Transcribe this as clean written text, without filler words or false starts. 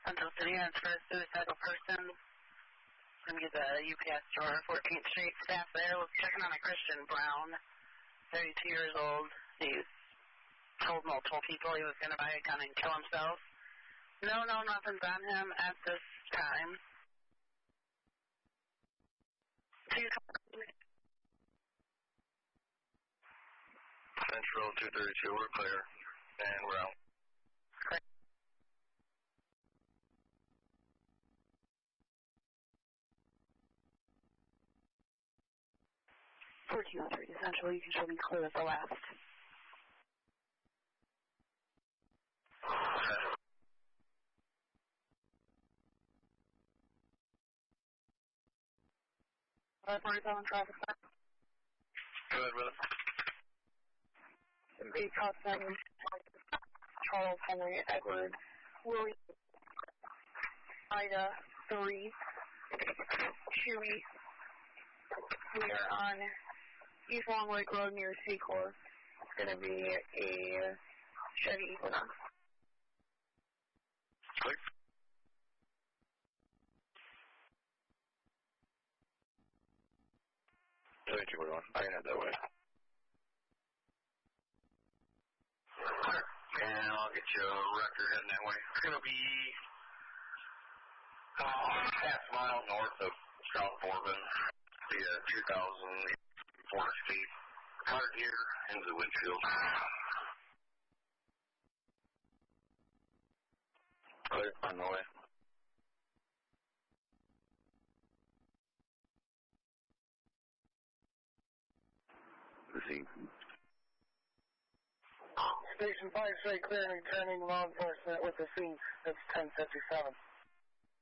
Central City, and it's for a suicidal person. I'm going to get the UPS store, 14th Street. Staff there was checking on a Christian Brown, 32 years old. He's told multiple people he was going to buy a gun and kill himself. No, nothing's on him at this time. Central 232, we're clear, and we're out. Great. 1403 Central, you can show me clear at the last. On traffic. Go ahead, brother. 857, Charles Henry Edward William Ida 3 Chewy. We are on East Long Lake Road near Secor. It's going to be a Chevy Equinox. Click. 3241. I can head that way. And I'll get you a record heading that way. It's going to be half a mile north of South Bourbon. The 2004 speed. Car gear into the windshield. Clear on the way. Station 5 straight clear and returning law enforcement with the scene. That's 1057.